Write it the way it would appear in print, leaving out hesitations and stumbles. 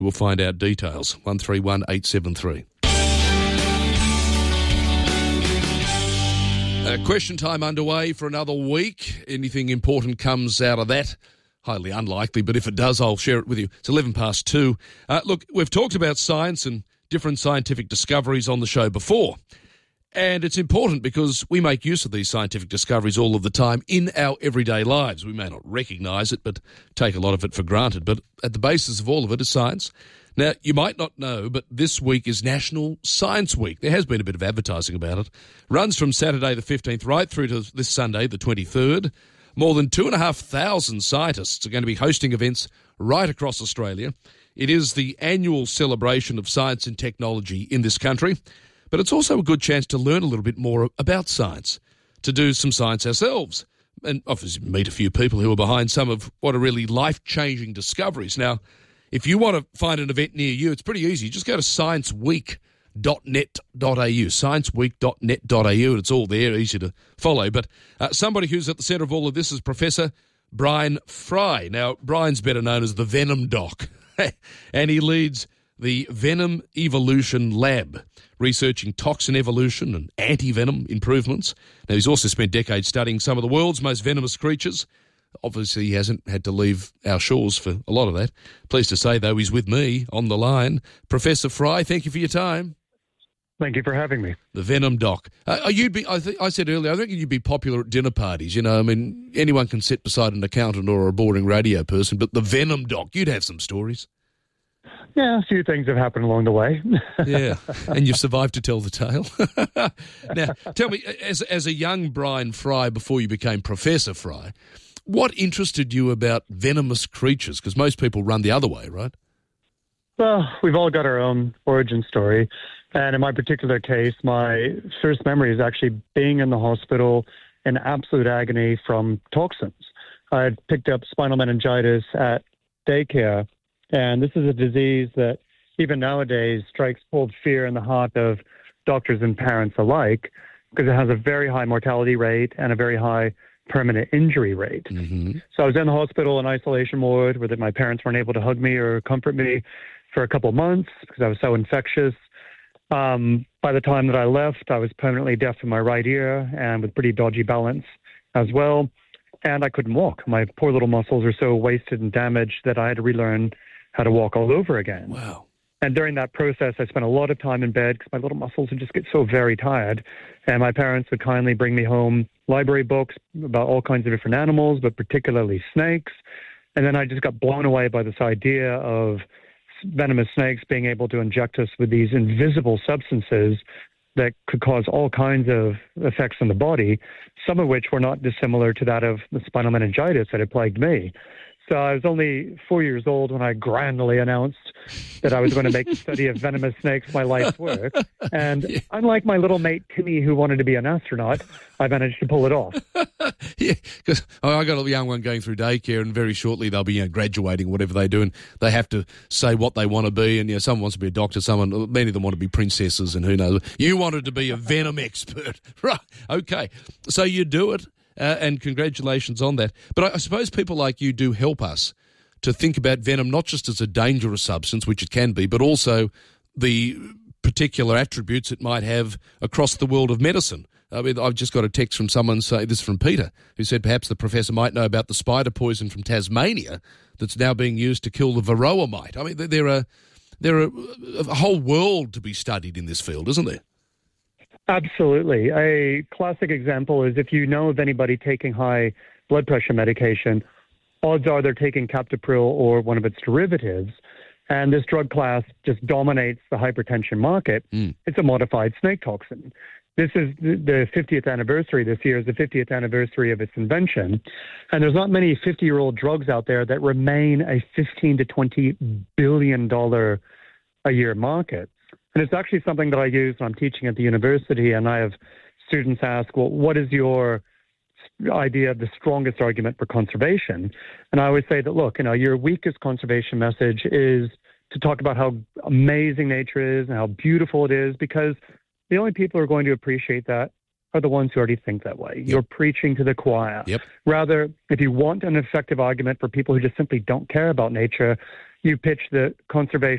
We'll find out details. 131873. Question time underway for another week. Anything important comes out of that? Highly unlikely, but if it does, I'll share it with you. It's 2:11. Look, we've talked about science and different scientific discoveries on the show before. And it's important because we make use of these scientific discoveries all of the time in our everyday lives. We may not recognise it, but take a lot of it for granted. But at the basis of all of it is science. Now, you might not know, but this week is National Science Week. There has been a bit of advertising about it. Runs from Saturday the 15th right through to this Sunday, the 23rd. More than 2,500 scientists are going to be hosting events right across Australia. It is the annual celebration of science and technology in this country, but it's also a good chance to learn a little bit more about science, to do some science ourselves, and obviously meet a few people who are behind some of what are really life-changing discoveries. Now, if you want to find an event near you, it's pretty easy. Just go to scienceweek.net.au, scienceweek.net.au, and it's all there, easy to follow. But somebody who's at the centre of all of this is Professor Brian Fry. Now, Brian's better known as the Venom Doc, and he leads the Venom Evolution Lab, researching toxin evolution and anti-venom improvements. Now, he's also spent decades studying some of the world's most venomous creatures. Obviously, he hasn't had to leave our shores for a lot of that. Pleased to say, though, he's with me on the line. Professor Fry, thank you for your time. Thank you for having me. The Venom Doc. I said earlier, I think you'd be popular at dinner parties. You know, I mean, anyone can sit beside an accountant or a boring radio person, but the Venom Doc, you'd have some stories. Yeah, a few things have happened along the way. Yeah, and you've survived to tell the tale. Now, tell me, as a young Brian Fry, before you became Professor Fry, what interested you about venomous creatures? Because most people run the other way, right? Well, we've all got our own origin story. And in my particular case, my first memory is actually being in the hospital in absolute agony from toxins. I had picked up spinal meningitis at daycare. And this is a disease that even nowadays strikes cold fear in the heart of doctors and parents alike, because it has a very high mortality rate and a very high permanent injury rate. Mm-hmm. So I was in the hospital in isolation ward where my parents weren't able to hug me or comfort me for a couple of months because I was so infectious. By the time that I left, I was permanently deaf in my right ear and with pretty dodgy balance as well. And I couldn't walk. My poor little muscles were so wasted and damaged that I had to relearn how to walk all over again. Wow. And during that process, I spent a lot of time in bed because my little muscles would just get so very tired. And my parents would kindly bring me home library books about all kinds of different animals, but particularly snakes. And then I just got blown away by this idea of venomous snakes being able to inject us with these invisible substances that could cause all kinds of effects in the body, some of which were not dissimilar to that of the spinal meningitis that had plagued me. So I was only 4 years old when I grandly announced that I was going to make the study of venomous snakes my life's work. And unlike my little mate Timmy, who wanted to be an astronaut, I managed to pull it off. Yeah, because I got a young one going through daycare, and very shortly they'll be graduating, whatever they do, and they have to say what they want to be. And someone wants to be a doctor, many of them want to be princesses, and who knows. You wanted to be a venom expert, right? Okay, so you do it. And congratulations on that. But I suppose people like you do help us to think about venom not just as a dangerous substance, which it can be, but also the particular attributes it might have across the world of medicine. I mean, I've just got a text from someone, this from Peter, who said perhaps the professor might know about the spider poison from Tasmania that's now being used to kill the varroa mite. I mean, there are a whole world to be studied in this field, isn't there? Absolutely. A classic example is if you know of anybody taking high blood pressure medication, odds are they're taking captopril or one of its derivatives, and this drug class just dominates the hypertension market. It's a modified snake toxin. This is the 50th anniversary this year is the 50th anniversary of its invention, and there's not many 50-year-old drugs out there that remain a $15 to $20 billion a year market. And it's actually something that I use when I'm teaching at the university, and I have students ask, well, what is your idea of the strongest argument for conservation? And I always say that, look, your weakest conservation message is to talk about how amazing nature is and how beautiful it is, because the only people who are going to appreciate that are the ones who already think that way. Yep. You're preaching to the choir. Yep. Rather, if you want an effective argument for people who just simply don't care about nature, you pitch the conservation